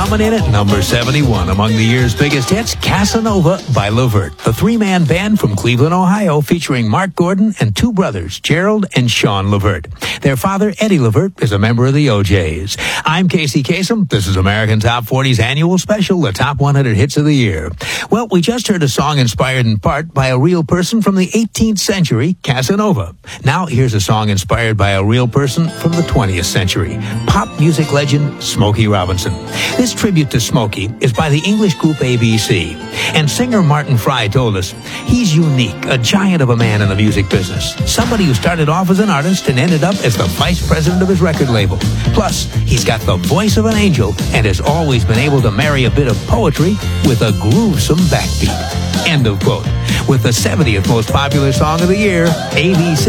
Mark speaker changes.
Speaker 1: Coming in at number 71 among the year's biggest hits, Casanova by Levert, the three-man band from Cleveland, Ohio, featuring Mark Gordon and two brothers, Gerald and Sean Levert. Their father, Eddie Levert, is a member of the OJs. I'm Casey Kasem. This is American Top 40's annual special, the Top 100 Hits of the Year. Well, we just heard a song inspired in part by a real person from the 18th century, Casanova. Now, here's a song inspired by a real person from the 20th century, pop music legend Smokey Robinson. This tribute to Smokey is by the English group ABC. And singer Martin Fry told us, he's unique, a giant of a man in the music business. Somebody who started off as an artist and ended up as the vice president of his record label. Plus, he's got the voice of an angel and has always been able to marry a bit of poetry with a groovesome backbeat. End of quote. With the 70th most popular song of the year, ABC